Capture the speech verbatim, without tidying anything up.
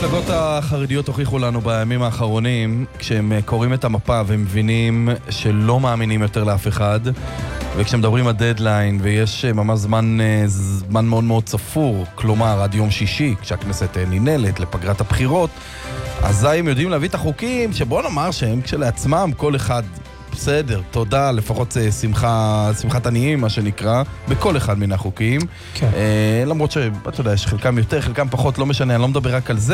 המפלגות החרדיות הוכיחו לנו בימים האחרונים, כשהם קוראים את המפה ומבינים שלא מאמינים יותר לאף אחד, וכשמדברים על דדליין ויש ממש זמן, זמן מאוד מאוד צפור, כלומר עד יום שישי, כשהכנסת ננעלת לפגרת הבחירות, אז הם יודעים להביא את החוקים שבוא נאמר שהם כשלעצמם כל אחד בסדר, תודה, לפחות שמחה, שמחת עניים, מה שנקרא, בכל אחד מן החוקים. כן. אה, למרות שאתה יודע, יש חלקם יותר, חלקם פחות, לא משנה, אני לא מדבר רק על זה.